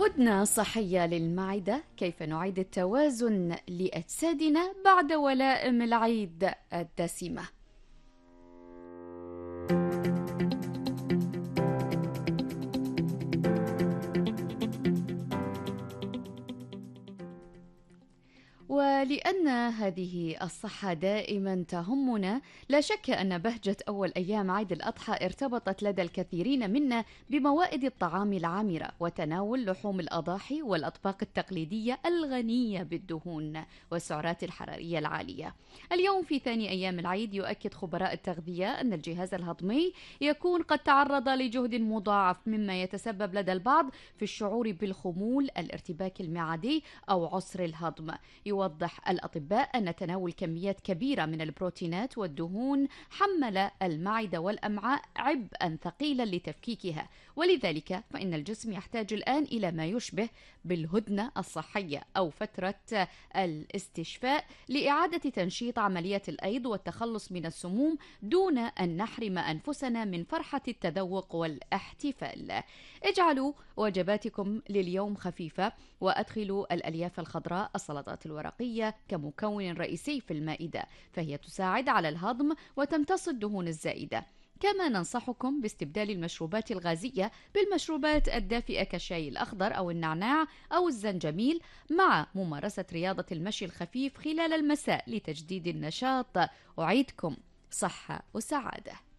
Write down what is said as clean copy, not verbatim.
هدنة صحية للمعدة، كيف نعيد التوازن لأجسادنا بعد ولائم العيد الدسمة. ولأن هذه الصحة دائما تهمنا، لا شك أن بهجة أول أيام عيد الأضحى ارتبطت لدى الكثيرين منا بموائد الطعام العامرة وتناول لحوم الأضاحي والأطباق التقليدية الغنية بالدهون والسعرات الحرارية العالية. اليوم في ثاني أيام العيد يؤكد خبراء التغذية أن الجهاز الهضمي يكون قد تعرض لجهد مضاعف، مما يتسبب لدى البعض في الشعور بالخمول، الارتباك المعدي أو عسر الهضم. يوضح الأطباء أن تناول كميات كبيرة من البروتينات والدهون حمل المعدة والأمعاء عبئا ثقيلا لتفكيكها، ولذلك فإن الجسم يحتاج الآن إلى ما يشبه بالهدنة الصحية أو فترة الاستشفاء لإعادة تنشيط عملية الأيض والتخلص من السموم دون أن نحرم أنفسنا من فرحة التذوق والاحتفال. اجعلوا وجباتكم لليوم خفيفة وأدخلوا الألياف الخضراء، السلطات الورقية كمكون رئيسي في المائدة، فهي تساعد على الهضم وتمتص الدهون الزائدة. كما ننصحكم باستبدال المشروبات الغازية بالمشروبات الدافئة كالشاي الأخضر أو النعناع أو الزنجبيل، مع ممارسة رياضة المشي الخفيف خلال المساء لتجديد النشاط. أعيدكم صحة وسعادة.